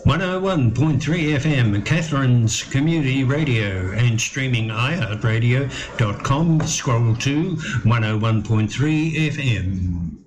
101.3 FM, Catherine's Community Radio, and streaming iHeartRadio.com. Scroll to 101.3 FM.